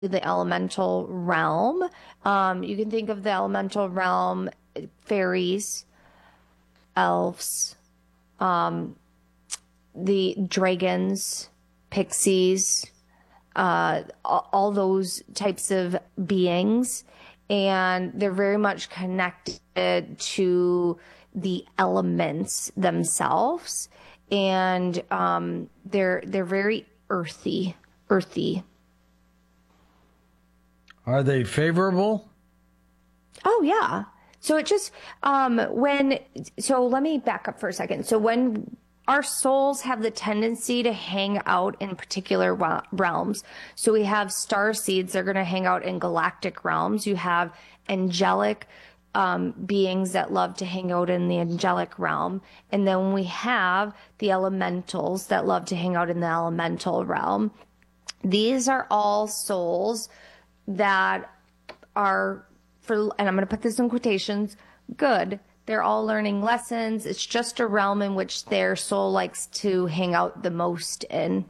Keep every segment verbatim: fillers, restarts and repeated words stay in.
the elemental realm. Um, you can think of the elemental realm, fairies, elves, um, the dragons, pixies, uh, all, all those types of beings. And they're very much connected to the elements themselves. And um, they're they're very earthy, earthy. Are they favorable? Oh, yeah. So it just, um, when, so let me back up for a second. So when our souls have the tendency to hang out in particular realms, so we have star seeds, they're going to hang out in galactic realms. You have angelic um, beings that love to hang out in the angelic realm. And then we have the elementals that love to hang out in the elemental realm. These are all souls that are, for, and I'm going to put this in quotations, good. They're all learning lessons. It's just a realm in which their soul likes to hang out the most in.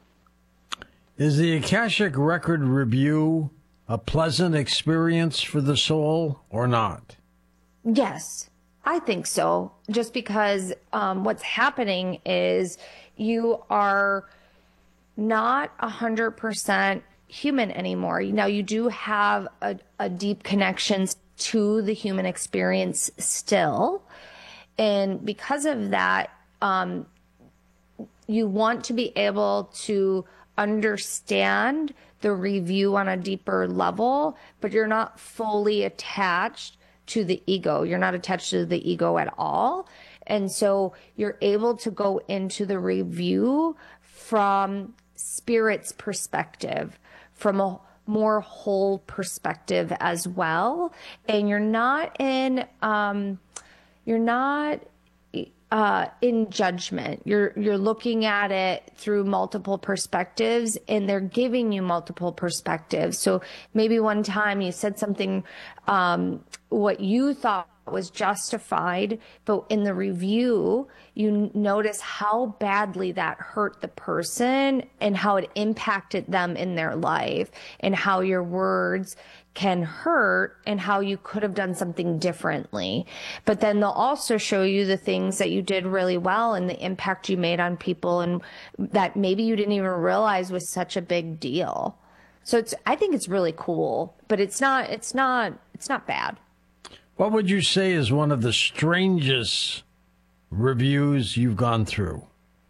Is the Akashic Record Review a pleasant experience for the soul or not? Yes, I think so. Just because um, what's happening is you are not one hundred percent human anymore. Now, you do have a, a deep connection to the human experience still. And because of that, um, you want to be able to understand the review on a deeper level, but you're not fully attached to the ego. You're not attached to the ego at all. And so you're able to go into the review from spirit's perspective, from a more whole perspective as well. And you're not in, um, you're not uh, in judgment. You're, you're looking at it through multiple perspectives, and they're giving you multiple perspectives. So maybe one time you said something, um, what you thought was justified, but in the review, you notice how badly that hurt the person and how it impacted them in their life, and how your words can hurt and how you could have done something differently. But then they'll also show you the things that you did really well and the impact you made on people, and that maybe you didn't even realize was such a big deal. So it's, I think it's really cool, but it's not, it's not, it's not bad. What would you say is one of the strangest reviews you've gone through?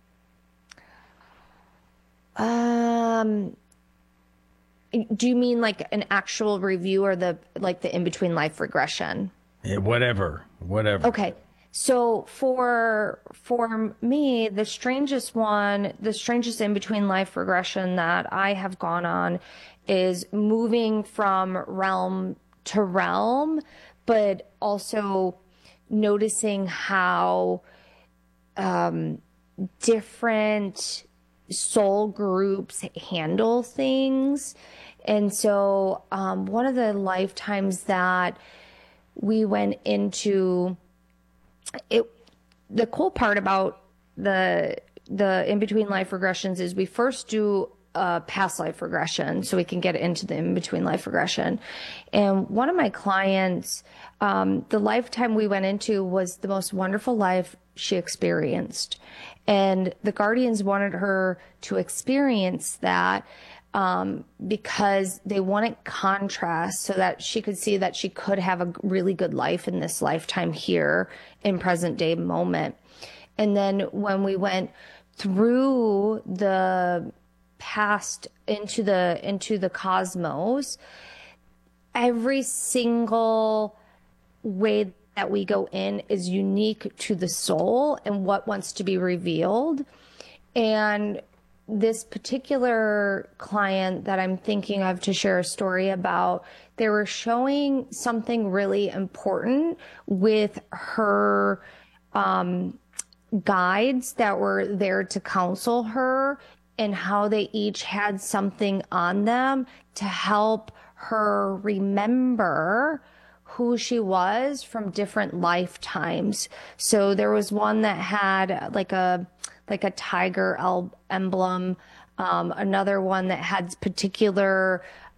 Um, do you mean like an actual review, or the like the in-between life regression? Yeah, whatever, whatever. Okay. So for for me, the strangest one, the strangest in-between life regression that I have gone on is moving from realm to realm, but also noticing how um, different soul groups handle things. And so um, one of the lifetimes that we went into, it, the cool part about the the in-between life regressions is we first do a past life regression so we can get into the in-between life regression. And one of my clients, um, the lifetime we went into was the most wonderful life she experienced. And the guardians wanted her to experience that um, because they wanted contrast so that she could see that she could have a really good life in this lifetime here in present day moment. And then when we went through the past into the into the cosmos, every single way that we go in is unique to the soul and what wants to be revealed. And this particular client that I'm thinking of to share a story about, they were showing something really important with her um, guides that were there to counsel her, and how they each had something on them to help her remember who she was from different lifetimes. So there was one that had like a like a tiger emblem, um, another one that had particular